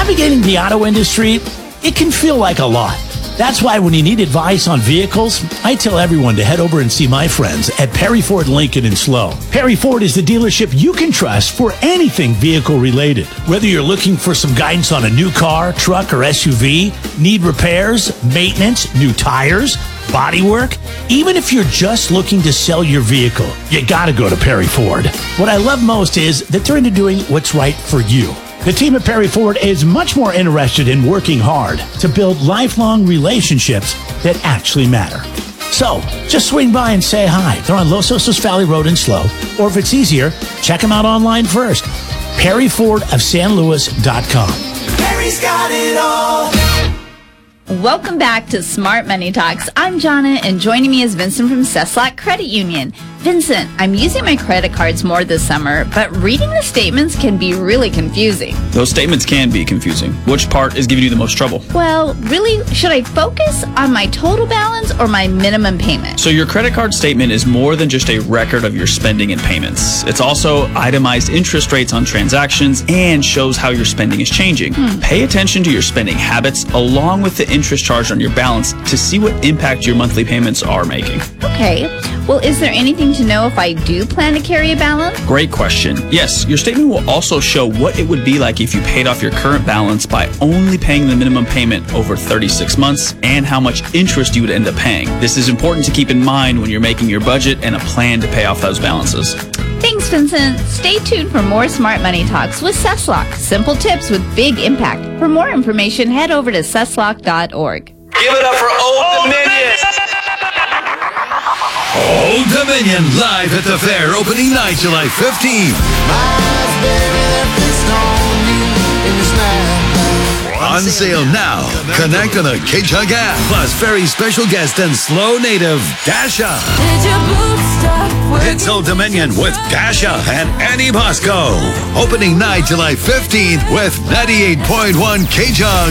Navigating the auto industry, it can feel like a lot. That's why when you need advice on vehicles, I tell everyone to head over and see my friends at Perry Ford Lincoln in SLO. Perry Ford is the dealership you can trust for anything vehicle related. Whether you're looking for some guidance on a new car, truck, or SUV, need repairs, maintenance, new tires, body work, even if you're just looking to sell your vehicle, you gotta go to Perry Ford. What I love most is that they're into doing what's right for you. The team at Perry Ford is much more interested in working hard to build lifelong relationships that actually matter. So, just swing by and say hi. They're on Los Osos Valley Road in SLO. Or if it's easier, check them out online first. PerryFordofSanLuis.com. Perry's got it all. Welcome back to Smart Money Talks. I'm Jonna, and joining me is Vincent from Cesslac Credit Union. Vincent, I'm using my credit cards more this summer, but reading the statements can be really confusing. Those statements can be confusing. Which part is giving you the most trouble? Well, really, should I focus on my total balance or my minimum payment? So your credit card statement is more than just a record of your spending and payments. It's also itemized interest rates on transactions and shows how your spending is changing. Pay attention to your spending habits along with the interest charged on your balance to see what impact your monthly payments are making. Okay. Well, is there anything to know if I do plan to carry a balance? Great question. Yes, your statement will also show what it would be like if you paid off your current balance by only paying the minimum payment over 36 months and how much interest you would end up paying. This is important to keep in mind when you're making your budget and a plan to pay off those balances. Thanks, Vincent. Stay tuned for more Smart Money Talks with Cesslac. Simple tips with big impact. For more information, head over to Cesslac.org. Give it up for Old Dominion. Old Dominion live at the fair opening night, July 15th. On sale now. Connect on a K-Chug app. Plus very special guest and SLO native Dasha. It's Old Dominion with Dasha and Annie Bosco. Opening night, July 15th with 98.1 K-Chug.